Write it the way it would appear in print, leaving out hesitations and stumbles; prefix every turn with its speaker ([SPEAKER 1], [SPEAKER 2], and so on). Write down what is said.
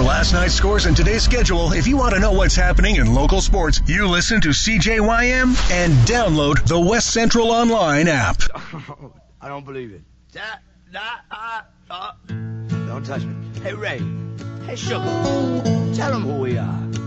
[SPEAKER 1] last night's scores and today's schedule, if you want to know what's happening in local sports, you listen to CJYM and download the West Central Online app.
[SPEAKER 2] I don't believe it. Don't touch me. Hey, Ray. Hey, Sugar. Tell them who we are.